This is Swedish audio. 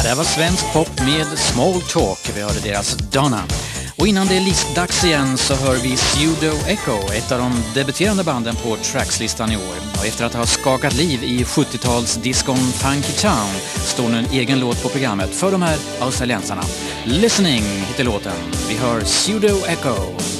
Det här var svensk pop med Small Talk. Vi hörde deras Donna. Och innan det är listdags igen så hör vi Pseudo Echo, ett av de debuterande banden på Trackslistan i år. Och efter att ha skakat liv i 70-tals discon Funky Town står nu en egen låt på programmet för de här australiensarna. Listening heter låten. Vi hör Pseudo Echo.